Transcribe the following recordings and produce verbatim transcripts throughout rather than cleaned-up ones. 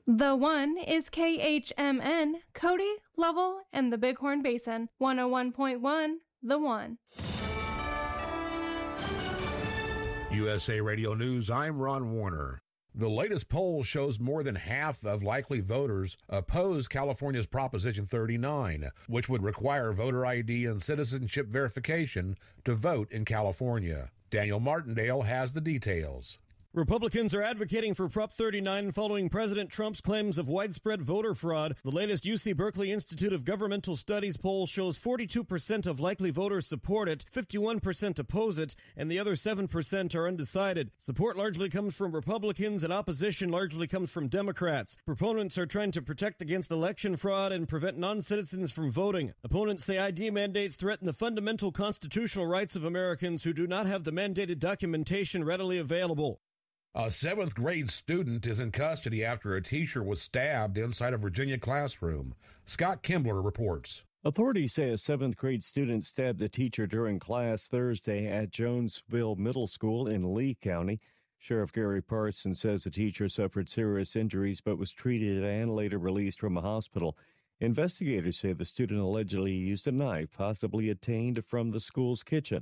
The One is K H M N, Cody, Lovell, and the Bighorn Basin. one oh one point one, The One. U S A Radio News, I'm Ron Warner. The latest poll shows more than half of likely voters oppose California's Proposition thirty-nine, which would require voter I D and citizenship verification to vote in California. Daniel Martindale has the details. Republicans are advocating for Prop thirty-nine following President Trump's claims of widespread voter fraud. The latest U C Berkeley Institute of Governmental Studies poll shows forty-two percent of likely voters support it, fifty-one percent oppose it, and the other seven percent are undecided. Support largely comes from Republicans and opposition largely comes from Democrats. Proponents are trying to protect against election fraud and prevent non-citizens from voting. Opponents say I D mandates threaten the fundamental constitutional rights of Americans who do not have the mandated documentation readily available. A seventh grade student is in custody after a teacher was stabbed inside a Virginia classroom. Scott Kimbler reports. Authorities say a seventh grade student stabbed the teacher during class Thursday at Jonesville Middle School in Lee County. Sheriff Gary Parsons says the teacher suffered serious injuries but was treated and later released from a hospital. Investigators say the student allegedly used a knife, possibly obtained from the school's kitchen.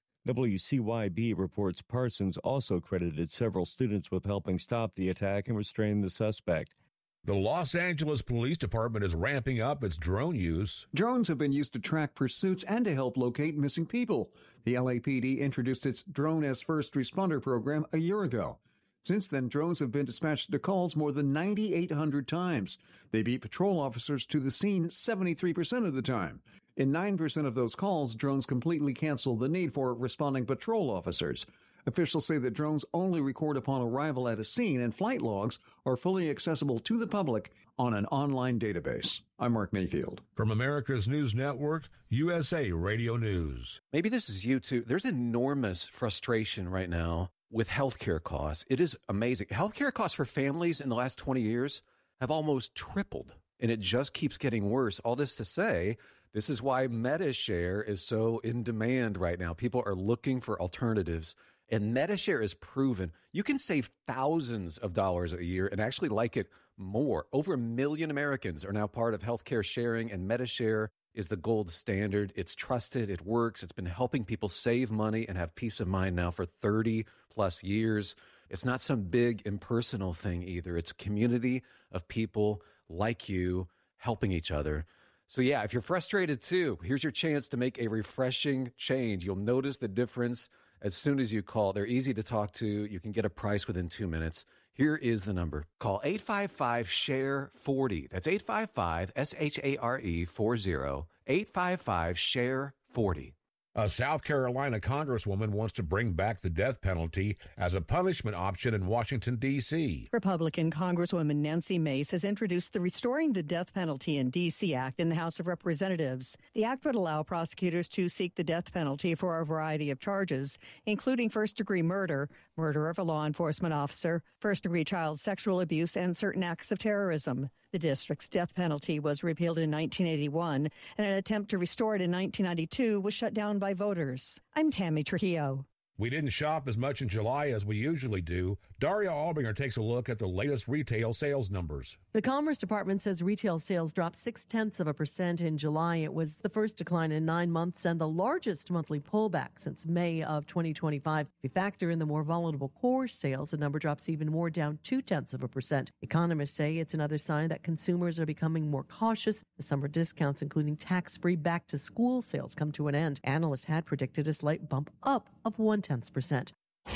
W C Y B reports Parsons also credited several students with helping stop the attack and restrain the suspect. The Los Angeles Police Department is ramping up its drone use. Drones have been used to track pursuits and to help locate missing people. The L A P D introduced its Drone as First Responder program a year ago. Since then, drones have been dispatched to calls more than nine thousand eight hundred times. They beat patrol officers to the scene seventy-three percent of the time. In nine percent of those calls, drones completely cancel the need for responding patrol officers. Officials say that drones only record upon arrival at a scene, and flight logs are fully accessible to the public on an online database. I'm Mark Mayfield. From America's News Network, U S A Radio News. Maybe this is you too. There's enormous frustration right now with healthcare costs. It is amazing. Healthcare costs for families in the last twenty years have almost tripled, and it just keeps getting worse. All this to say, this is why MediShare is so in demand right now. People are looking for alternatives, and MediShare is proven you can save thousands of dollars a year and actually like it more. Over a million Americans are now part of healthcare sharing, and MediShare is the gold standard. It's trusted. It works. It's been helping people save money and have peace of mind now for thirty plus years. It's not some big impersonal thing either. It's a community of people like you helping each other. So yeah, if you're frustrated too, here's your chance to make a refreshing change. You'll notice the difference as soon as you call. They're easy to talk to. You can get a price within two minutes. Here is the number. Call eight five five, S H A R E, forty. That's eight five five, S H A R E, forty. eight five five, S H A R E, forty. A South Carolina congresswoman wants to bring back the death penalty as a punishment option in Washington, D C Republican Congresswoman Nancy Mace has introduced the Restoring the Death Penalty in D C Act in the House of Representatives. The act would allow prosecutors to seek the death penalty for a variety of charges, including first-degree murder, murder of a law enforcement officer, first-degree child sexual abuse, and certain acts of terrorism. The district's death penalty was repealed in nineteen eighty-one, and an attempt to restore it in nineteen ninety-two was shut down by voters. I'm Tammy Trujillo. We didn't shop as much in July as we usually do. Daria Albinger takes a look at the latest retail sales numbers. The Commerce Department says retail sales dropped six-tenths of a percent in July. It was the first decline in nine months and the largest monthly pullback since May of twenty twenty-five. If you factor in the more volatile core sales, the number drops even more, down two-tenths of a percent. Economists say it's another sign that consumers are becoming more cautious. The summer discounts, including tax-free back-to-school sales, come to an end. Analysts had predicted a slight bump up of one-tenth percent.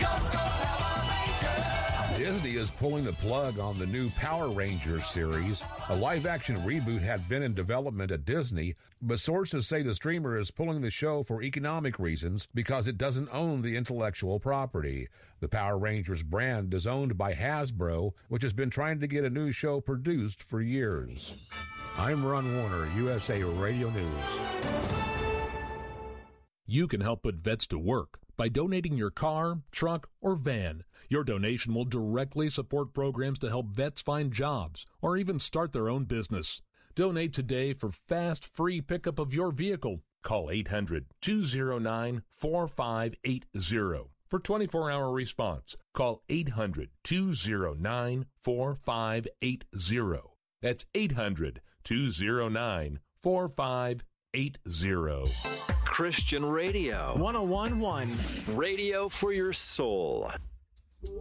Disney is pulling the plug on the new Power Rangers series. A live-action reboot had been in development at Disney, but sources say the streamer is pulling the show for economic reasons because it doesn't own the intellectual property. The Power Rangers brand is owned by Hasbro, which has been trying to get a new show produced for years. I'm Ron Warner, U S A Radio News. You can help put vets to work by donating your car, truck, or van. Your donation will directly support programs to help vets find jobs or even start their own business. Donate today for fast, free pickup of your vehicle. Call eight hundred, two oh nine, four five eight zero. For twenty-four hour response, call eight hundred, two oh nine, four five eight zero. That's eight hundred, two oh nine, four five eight zero. Christian Radio. one oh one point one. Radio for your soul.